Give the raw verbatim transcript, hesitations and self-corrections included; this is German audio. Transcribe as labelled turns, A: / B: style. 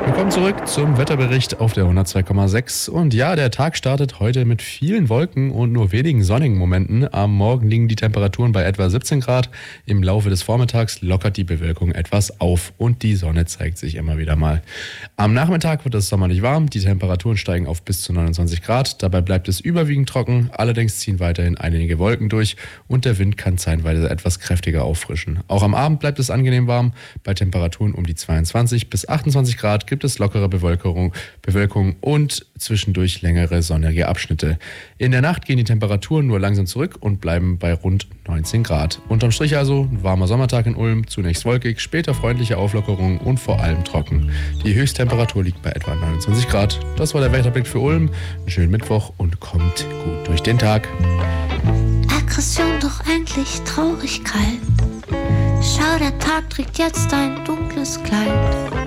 A: Willkommen zurück zum Wetterbericht auf der hundertzwei Komma sechs. Und ja, der Tag startet heute mit vielen Wolken und nur wenigen sonnigen Momenten. Am Morgen liegen die Temperaturen bei etwa siebzehn Grad. Im Laufe des Vormittags lockert die Bewölkung etwas auf und die Sonne zeigt sich immer wieder mal. Am Nachmittag wird es sommerlich warm. Die Temperaturen steigen auf bis zu neunundzwanzig Grad. Dabei bleibt es überwiegend trocken. Allerdings ziehen weiterhin einige Wolken durch und der Wind kann zeitweise etwas kräftiger auffrischen. Auch am Abend bleibt es angenehm warm. Bei Temperaturen um die zweiundzwanzig bis achtundzwanzig Grad gibt es lockere Bewölkung, Bewölkung und zwischendurch längere sonnige Abschnitte. In der Nacht gehen die Temperaturen nur langsam zurück und bleiben bei rund neunzehn Grad. Unterm Strich also ein warmer Sommertag in Ulm, zunächst wolkig, später freundliche Auflockerung und vor allem trocken. Die Höchsttemperatur liegt bei etwa neunundzwanzig Grad. Das war der Wetterblick für Ulm. Einen schönen Mittwoch und kommt gut durch den Tag.
B: Aggression, doch endlich Traurigkeit. Schau, der Tag trägt jetzt ein dunkles Kleid.